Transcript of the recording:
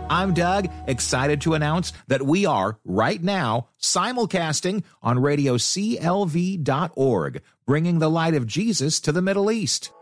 I'm Doug, excited to announce that we are, right now, simulcasting on radioclv.org, bringing the light of Jesus to the Middle East.